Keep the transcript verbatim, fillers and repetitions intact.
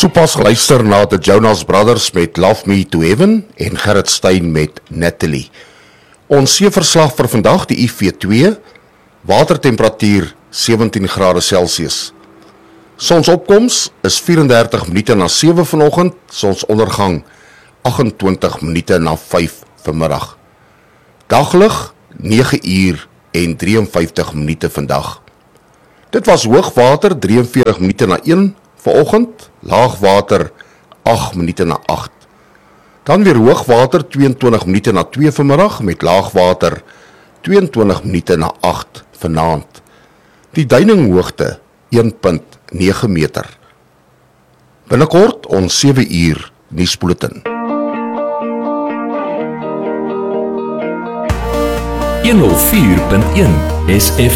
Sopas geluister na The Jonas Brothers met Love Me to Heaven en Gerrit Stein met Natalie. Ons seeverslag vir vandag, die I V twee, watertemperatuur sewentien grade Celsius. Sonsopkoms is vyf en dertig minute na sewe vanoggend, sonsondergang agt en twintig minute na vyf vanmiddag. Daglig nege uur en drie en vyftig minute vandag. Dit was hoogwater drie en veertig minute na een vanoggend, laagwater agt minute na agt. Dan weer hoogwater twee en twintig minute na twee vanmiddag met laagwater twee en twintig minute na agt vanaand. Die duininghoogte een komma nege meter. Binnekort ons sewe uur nuusbulletin. honderd vier punt een S F